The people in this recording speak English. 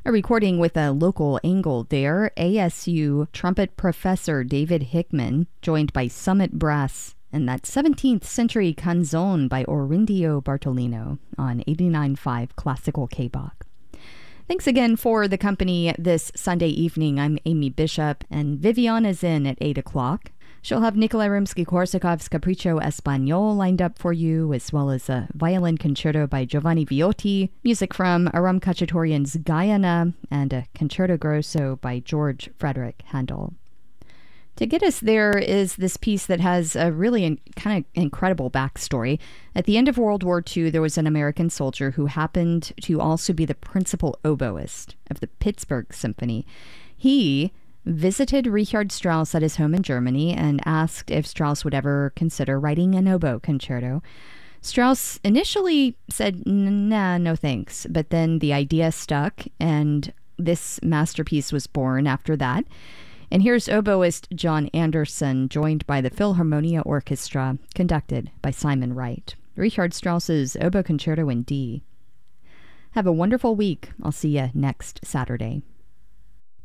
A recording with a local angle there, ASU trumpet professor David Hickman, joined by Summit Brass, and that 17th century canzone by Orindio Bartolino on 89.5 Classical K-Bach. Thanks again for the company this Sunday evening. I'm Amy Bishop, and Viviana's in at 8 o'clock. She'll have Nikolai Rimsky-Korsakov's Capriccio Espagnol lined up for you, as well as a violin concerto by Giovanni Viotti, music from Aram Khachaturian's Guyana, and a concerto grosso by George Frederick Handel. To get us there is this piece that has a really kind of incredible backstory. At the end of World War II, there was an American soldier who happened to also be the principal oboist of the Pittsburgh Symphony. He visited Richard Strauss at his home in Germany and asked if Strauss would ever consider writing an oboe concerto. Strauss initially said, nah, no thanks, but then the idea stuck, and this masterpiece was born after that. And here's oboist John Anderson, joined by the Philharmonia Orchestra, conducted by Simon Wright. Richard Strauss's Oboe Concerto in D. Have a wonderful week. I'll see you next Saturday.